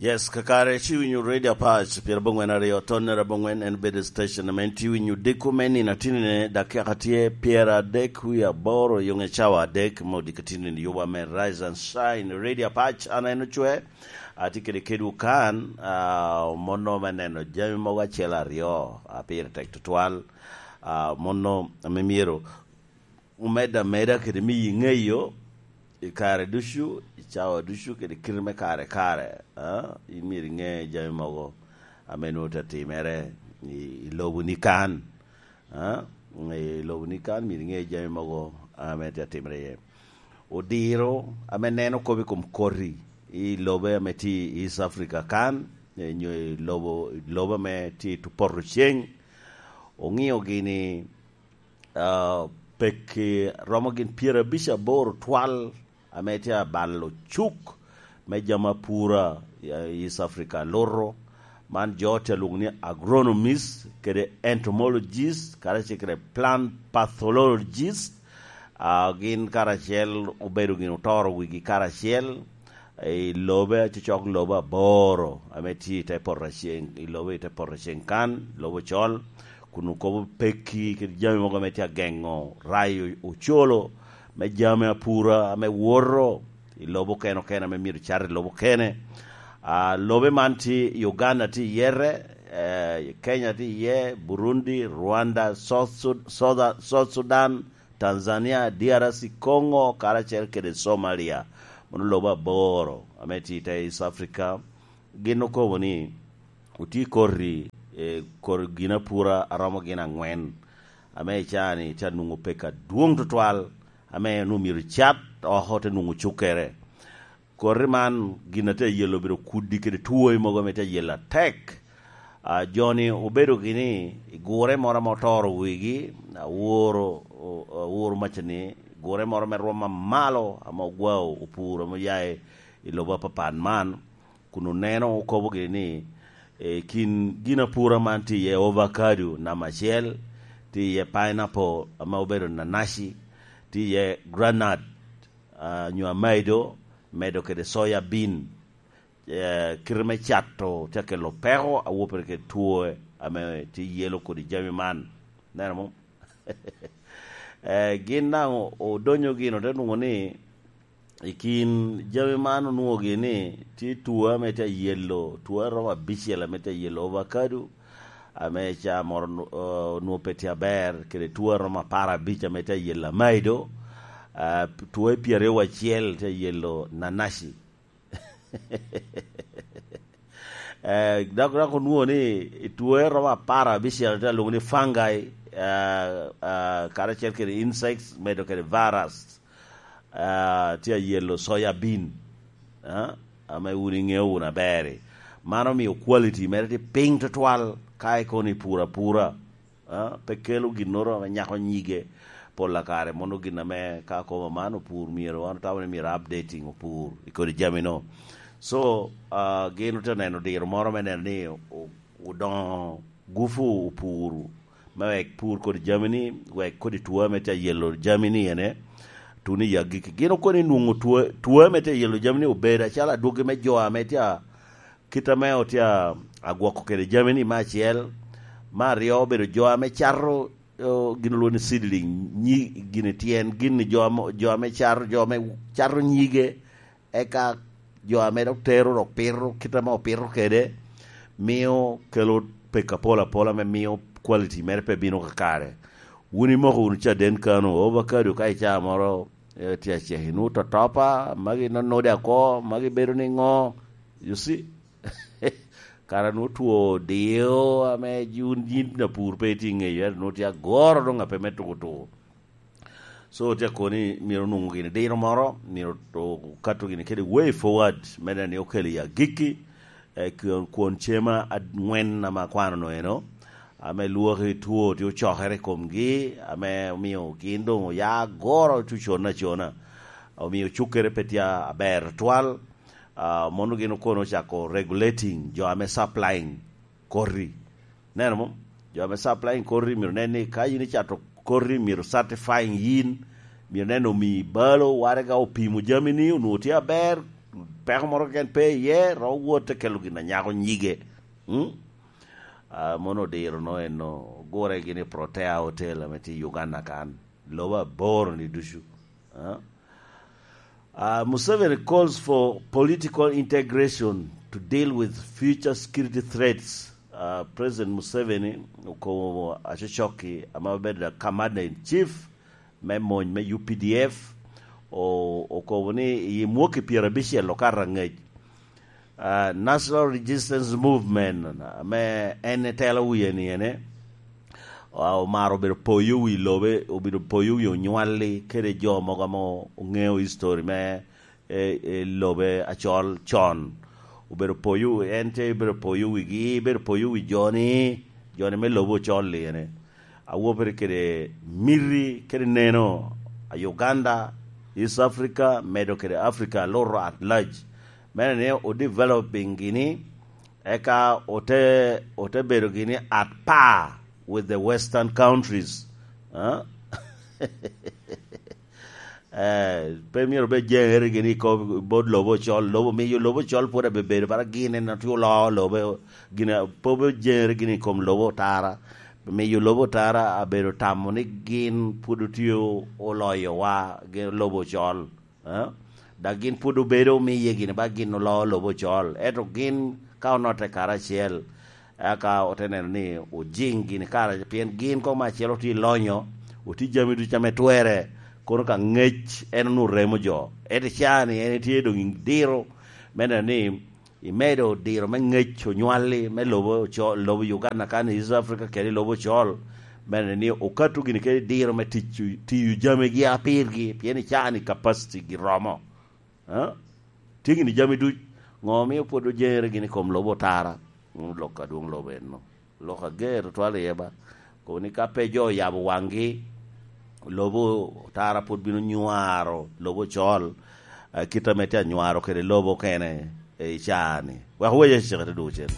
Yes, kakare chiwinyu radio patch pier bongwen ario tonera bongwen en bed station men chiwinyu deku meni na tinine dakia katie piera deku ya boro yonge chawa dek modi katini ni yuwa men rise and shine radio patch ana eno chwe atikede kedu kan mono meneno jami moga chela rio apir tek tutwal mono memiro umeda kede mi ngeyo ikare dushu chawa dushu kede kirme kare imiri nge jami mogo ameno tatimere ilobu nikan ilobu nikan miri nge jami mogo ameta timere odiro ameneno kobi kum kori ilobe ameti East Africa kan nyo lobo meti tu porcheng ongio gini peki romogin piera bisha bor twal ametia ballo chuk me jama pura East Africa loro man jote lungni agronomist kede entomologist karache kede plant pathologist gin karachel uberu gin utoro wigi karachel lobe chichok loba boro ameti te porracheng lobe te porracheng kan lobo chol kunu ko peki ke jami mo meti agengo rayo ucholo me jami pura me worro lobo keno me mir char lobo kene lobe manti Uganda ti yere Kenya ti ye Burundi Rwanda South Sudan Tanzania DRC Congo karachel ke de Somalia mono loba boro ameti te East Africa gino ko woni uti korri kor gina pura aramo gina ngwen ame chani tanungu peka duong tutwal ame numir chat o hote nungu chukere korriman gina te yelo biro kudi kede tuwe mogo mete yela tek Johnny obedo gini gore mora motoro wigi woro machani gore mora me roma malo ama gwao upuro mo yae iloba papan man kuno neno ukobo gini kin gina pura man ti ye avocado na machel ti ye pineapple ama obedo na nashi ti ye granite nyua medo ke de soya bean kirme chatto take lo pero a woper ke tuo ame ti yelo ko di jami man namo gina o donyo gino de ngoni ikin jami manu nuogi ni ti tuwa meta yellow tuwa roma bishela meta yellow avocado amecha mor no petia ber kede tuwa roma para bicha meta yella maido tuwa piere wa chiel te yellow nanashi dako nuo ni tuwa roma para bishela te lungni fungi kara chiel kede insects medo kede virus tia yellow soya bean ama uni ngeu na bere mano mi quality merete ping total kai koni pura pekelo ginoro nyako nyige pola kare mondo giname ka ko mano pur miro wan tawne mi updating pur ikodi jamino so genu taneno dir moro menen ni udon gufu puru mawek pur kodi jamini wek kodi tuwa meta yellow jamini ene tuni yagi gino koni nungu tuwe mete yelo jamni ubeda chala duge me joa metia kita me otia agwako kede jamni ma chiel mario bedo joa me charro gino loni seedling ni gine tien gine joa me charro nyige eka joa me doktero ro perro kita me perro kede mio kelo peka pola me mio quality merpe bino kakare wuni mo ko cha den kano avocado kai cha moro tia chehinu topa magi no de ko magi beru ni ngo you see kara no tuo dio ame jun na pur peting e no tia goro do ngape metu to so tia koni miro nungu gini de moro miro to katu gini kede way forward mena ni okeli ya giki kuon chema ngwen na makwano no eno ame luoki tuo tiu chohere komgi ame mio kindo ya goro tu chona o mio chukere petia ber twal mono gino kono chako regulating jo ame supplying korri neno jo ame supplying korri miro nene kayi ni chato korri miro certifying yin miro neno mi balo warega opimu jamini unutia ber pek moro ken pe ye ro wote kelo gina nyago nyige mono diro no eno gore gini Protea Hotel ameti Uganda kan loba bor ni dushu Museveni calls for political integration to deal with future security threats. President Museveni ko achochoki amabeda commander in chief me UPDF o ko ni yimuki pierabishi lokara ngej National Resistance Movement me enetela uyeni ene o maro ber poyu wi lobe o ber poyu yo nywali kere jo moga mo ngeo history me lobe achol chon o ber poyu ente ber poyu wi gi ber poyu wi joni me lobo chol ene a wo ber kere miri kere neno a Uganda East Africa medo kere Africa loro at large mene o developing gini eka ote bero gini at par with the Western countries. Premier be jere gini ko bod lobo chol pura be bere para gine na tu lobo gina pobo jere gini kom lobo tara me yo lobo tara abero tamoni gin pudu tio oloyo wa gin lobo chol da gin pudu bero me ye gini ba gin lobo chol eto gin ka note karachiel aka otenen ni ujingi ni kara pien gin ko ma chelo ti lonyo uti jami du chame twere kono ka ngech en nu remo jo ete chani en ti do diro mena ni imedo diro me ngech onywali me lobo cho lobo Uganda kan East Africa keri lobo chol mena ni okatu gini keri diro me ti jami gi apirgi pien chani capacity gi romo tigi ni jami du ngomi podo jere gini kom lobo tara loka dung lobe no loka ger twale yeba ko ni kape jo yabo wangi lobo tara put binu nyuaro lobo chol kita metia nyuaro kere lobo kene e chani wa huye shigere do chen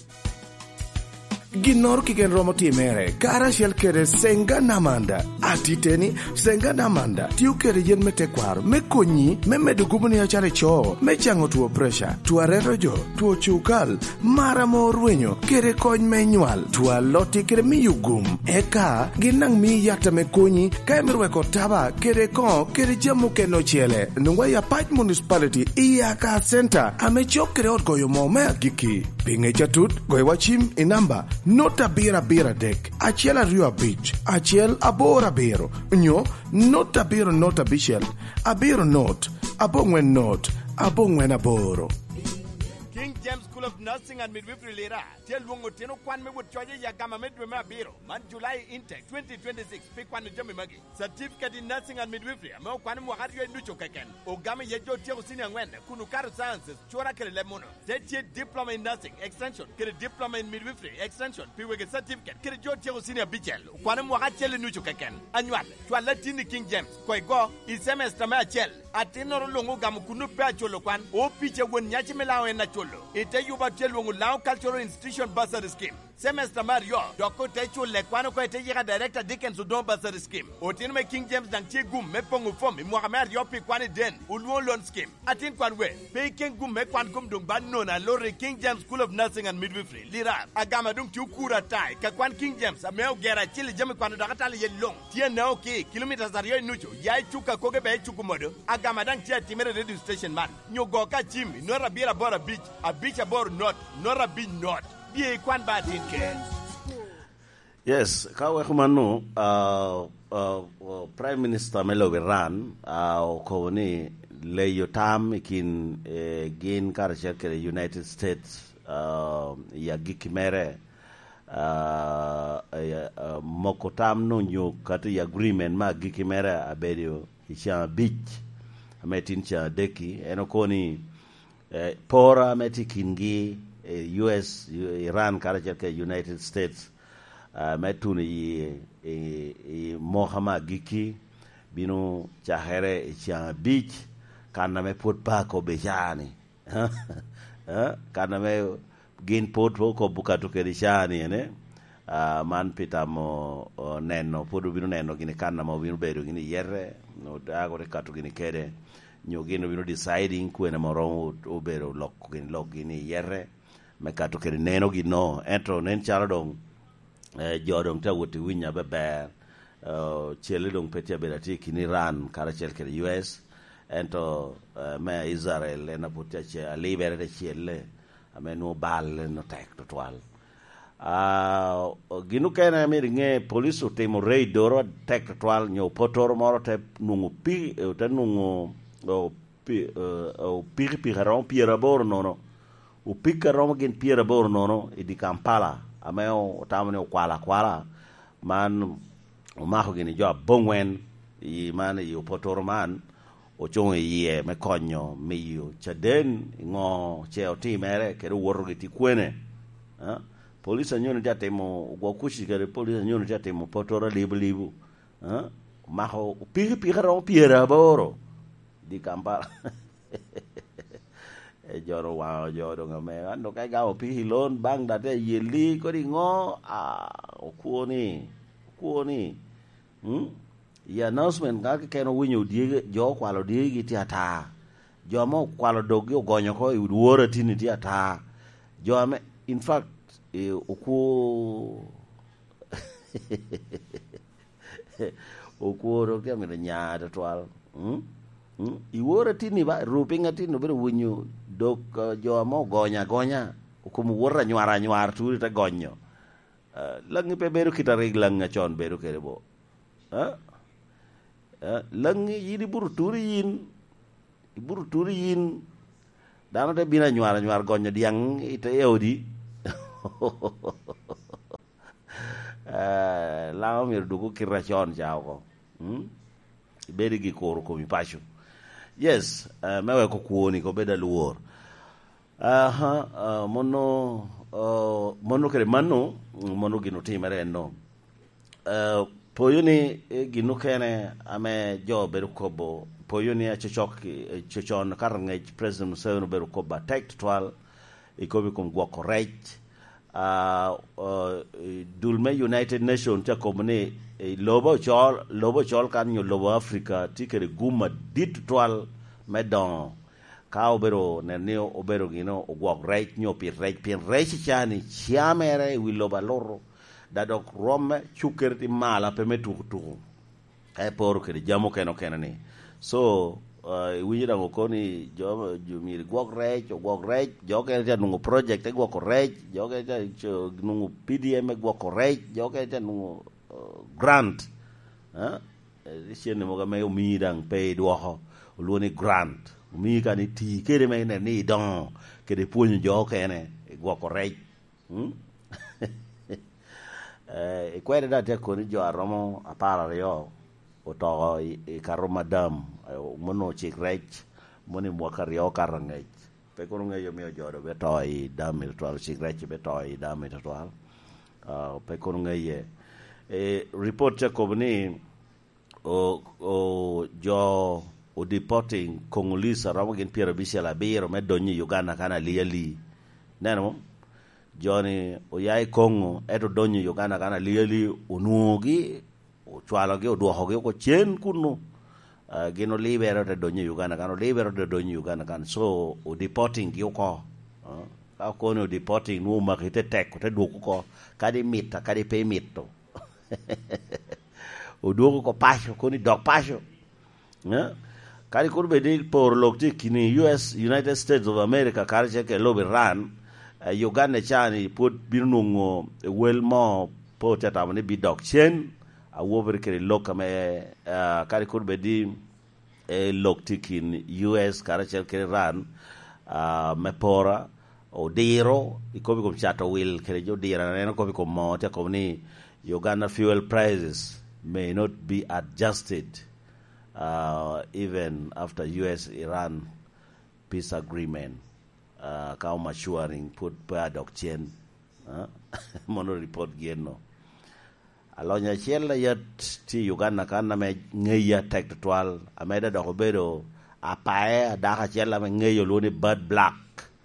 Ginor kigen romo timere kara shel kere senga namanda atiteni senga namanda tiu kere yen mete kwaro me konyi me medu gubuni ya chare cho me chango tuo pressure tuo rero jo tuo chukal mara morwenyo kere kony me nywal tuo loti kere mi yugum eka ginang mi yakta me konyi ka emirwe ko taba kere kon kere jamu keno chele nungwa ya Pach Municipality Iyaka Center ame chok kere ot goyo mo me agiki pinge chatut goyo wachim inamba nota bira dek achiel ariyo abich achiel aboro abiro nyo nota biro nota bichiel abiro not abong'wen not abong'wen aboro King James School of Nursing and Midwifery Lira. Tell Lungo Tino Kwan me would charge Yagama Medwema Biro. Man July intake 2026. Pick one Jimmy Muggy. Certificate in Nursing and Midwifery. Mo Kwan Muhario Nucho Kaken. Ogama Yejo Tio Senior Wen. Kunukara Sciences. Chora Kele Lemono. Jet Diploma in Nursing. Extension. Kere Diploma in Midwifery. Extension. Piwege Certificate. Kere Jo Tio Senior Bichel. Kwan Muhachel Nucho Kaken. Annual. Tualatini King James. Koigo. Semester Machel. Atenoro Longo Gamukunu Pacholo Kwan. O Picha when Yachimela and Nacholo. Ite yuba telwongu lao cultural institution bursary scheme. Semester Mario, Doko Techo Lequano Quetega Director Dickens Udon bursary scheme. Otin me King James and Tigum, Mepongu Fom, Mohamed Yopi Quani Den, Ulwo loan scheme. Atin Quanwe, Peking Gum Mequancum Dung Banon and Lori King James School of Nursing and Midwifery. Lira, Agamadum Tukura Tai, Kakwan King James, a Mel Gera Chili Jamaquan Dagatali Yelong, Tia Naoki, kilometers are Nucho, Yai Chuka Kogabe Chukumodo, Agamadang Tia Timere radio station man, Nyogoka Jimmy, Nora Bira Bora Beach, a beach aboard not, Nora Beach not. Yes, kawe kumanu Prime Minister Melo Iran ko ni le yotam ikin gin karche ke United States ya gikimere mokotam no nyo kati agreement ma gikimere abedio isha beach ametin cha deki enokoni pora metikingi US Iran karaja ke United States metuni Mohammed Giki binu chahere cha beach kana me put pa ko bejani kana me gin pot ko bukatu ke rishani ne man pitamo neno podu binu neno gini kana mo binu beru gini yerre no dago re katu gini kede nyo gino bino deciding kwene moro obero lok gini yere me kato kere neno gino entro nen chalo dong jodong ta wuti winya beber chele dong petia berati kini ran kara chel kere US ento me Israel ena putia che alibere de chele ame no bal no tek to twal ginu kena mi ringe police utemo raid doro tek to twal nyo potoro moro te nungu pi te nungu pi garon piera bor nono o pikarom gen piera bor nono e di Kampala ameo tamane o kwala man o maho gen jo bongwen i man i o potoro man o chonge ye me konyo me yu chaden ngo che o timere ke woro ti kwene police nyono jatemo go kushi ke police nyono jatemo potoro libu maho o pikarom piera boro di Kampala joro wa joro ngame ando kai ga opi hilon bang date yeli ko di ngo okuoni ya announcement ga ke no winyo die jo kwalo die gi ata jo mo kwalo dogi ogonyo ko iwuora tini ti ata jo ame in fact okuoro ke me nya to twal iwora tini ba rupinga tini bero winyo dok jo mo gonya ko mu wora nywar tu ta gonyo langi pe beru kita reglang ngachon beru kere bo langi yidi buru turi yin dano te bina nywar gonyo diang ite eodi lao mir dugu kirachon chao ko beri gi kor ko mi pashu yes mewe ko kuoni ko beda luor mono kere mono gino timere no poyuni gino kene ame jo beru kobo poyuni a chochon karnge president Museveni beru koba tek twal ikobi kum gwa correct dulme United Nation ta komne lobo chol kan nyo lobo Africa tikere guma dit twal medon ka obero nenio obero gino ogwok right nyo pi right pin right chani chiamere wi loba loro dadok rome chukerti mala pe metuku e por ke jamo keno kenani so winjira ngokoni jo mi gwok right jo ke ta nungu project e gwok right jo ke ta nungu PDM gwok right jo ke ta nungu grant siene mo ga me mi dang pe do luoni grant mi ka ni ti kere me ne ni don ke de punyo jo kene go correct e kwere da te ko ni jo aromo apara yo o to e karo madam mono chik rech moni mo kario karangej pe ko ngeyo mi jo do be to i damil to chik rech be to i damil to pe ko ngeye e report cha ko ni o jo o deporting Congolese rawo gen Pierre Bishela Biro me donni Uganda kana liali neno Johnny o yai Congo eto donni Uganda kana liali onugi o chwalo ge o duoho ge ko chen kunu gino libero de donni Uganda kana libero de donni Uganda kana so o deporting gi ko ka ko no deporting no ma kete tek te duoko ko kadi mita kadi pe mito o duoko ko pasho ko ni dog pasho kari kurbe di por lokti kini United States of America kari cheke lobi ran Uganda chani put birnungo welmo po chatamani bi dog chen a wover kere loka me kari kurbe di lokti kini US kari cheke ran me pora o diro ikobi kum chato will kere jo dira neno kobi kum mo te komni Uganda fuel prices may not be adjusted even after US-Iran peace agreement, kao maturing put padok chen, mono report gieno. Alonya chiela yat ti Uganda kana me ngeya tek twal ameda do bedo apae daka chiela me ngeyo luni bad black.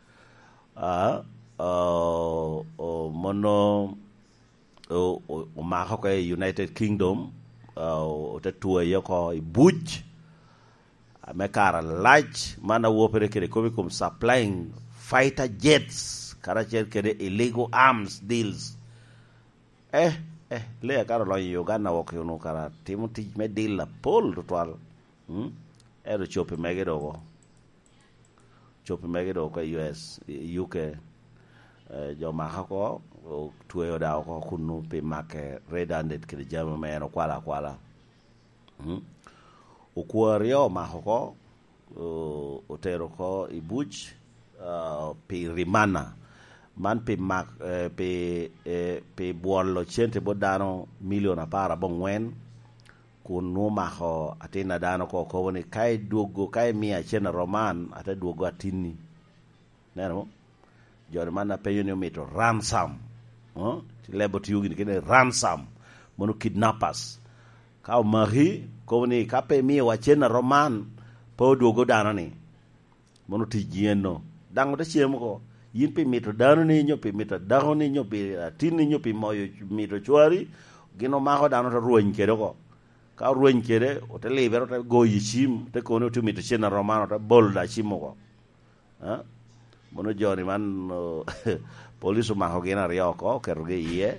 Mono o mahoko United Kingdom o tatua yoko buj me kara large mana wopere kede Covicom supplying fighter jets karachiel kede illegal arms deals le kara lo Uganda wokyo kara timo tich me deal la pol to twal ero chope megedo ko US UK jo mahako tuyo da ko kunu pe make redundant kede jama meno kwala ukwario mahoko otero ko ibuch pe rimana man pe mak pe buolo chente bodano miliona para bongwen kunu maho atina dano ko woni kai duogo kai mia chena roman ata duogo atini nero jore mana pe yoni mito ransom ti lebo ti yugi kene ransom mono kidnappers ka mari ko ni kape mi wa chena roman po duogo dano ni mono ti jieno dango de chiemo ko yin pe mito dano ni nyopi mito daho ni nyopi atini nyopi moyo mito chwari gino maho dano to ruony kede ko ka ruony kede o te libero te goyi chim te kono to mito chena roman to bolda chimo ko mono joni man police maho gena rioko kerge iye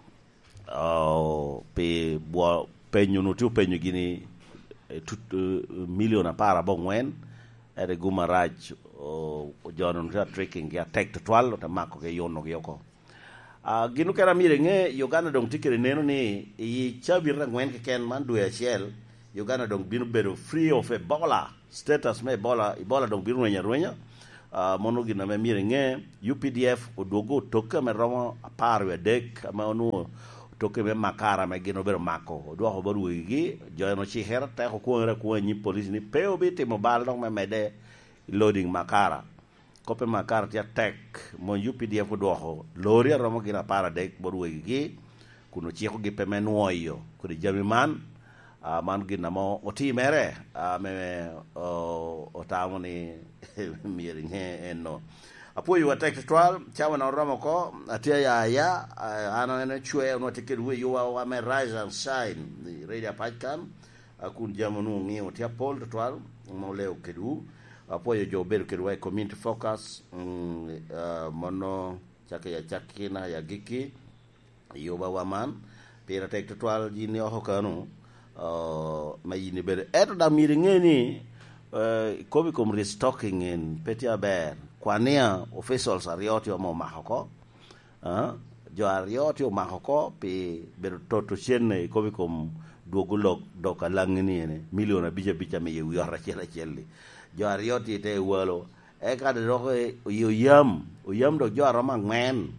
pe bo penyu no tu penyu gini miliona para bongwen ere gumaraj jonon ta tracking ya tek to twal ta mako ke yono yoko ginu kera mire nge Uganda dong tikere neno ni yi chabi rangwen ke ken man duya shell Uganda dong binu bedo free of Ebola status me Ebola dong binu rwenya mono gina me mire nge UPDF odogo toka me romo aparwe dek ama onu toke me makara me gino bero mako do ho baru gi jono chi herta ko ni police ni peo bite mobile dong me mede loading makara kope makara tia tek mon UPDF do ho lori romo gina para dek baru gi kuno chi ko gi pe me nuoyo ko di jami man man gina mo oti mere me o tamoni miri nge eno apo yu attack trial chawa na romo ko atia ya ana ene chwe no ticket we you wa me rise and shine the radio podcast akun jamonu ngi otia pol trial mo leo kedu apo yo jober kedu community focus mono chakina ya giki yo ba waman pira attack trial jini ho kanu mayini bere eto da miri ngeni Covicom restocking in Petia Bear kwania officials arioti o mahoko jo arioti o mahoko pe ber toto chenne Covicom duogulok doka langni ne miliona bija me yu yora chele jo arioti te walo e ka de ro yo yam do jo aroma ngmen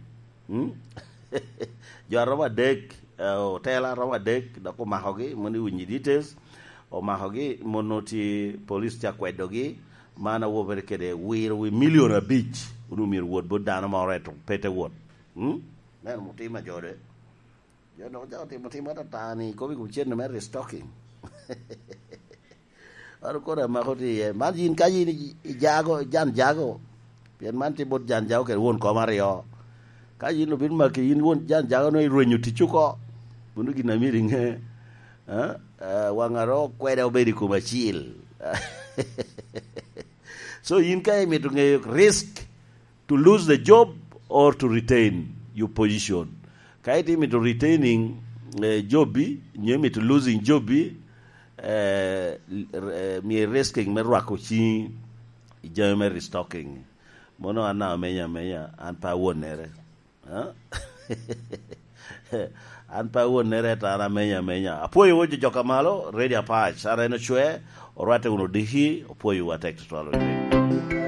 jo aroma dek hotel aroma dek da ko mahogi moni winyi details o mahogi monoti police cha kwedogi mana wo berkede wir wi miliona beach unumir wod bo dana ma reto pete wod nen mutima jode yo no jawti mutima tani ko bi ku chen me restocking aru ko ma ko ti man yin ka yin jago pen man ti bod jan jago ke won ko mario ka yin no bin ma ke yin won jan jago no ruenyu ti chuko bunu gi na miri nge wangaro kweda obedi ku machil so in kai me to risk to lose the job or to retain your position kai me to retaining jobi me to losing jobi me risking me rako chi jame restocking mono ana menya an pa wonere an pa wonere ta ana menya apoyo wojo jokamalo ready apach ara no chwe orate uno dihi apoyo wa text to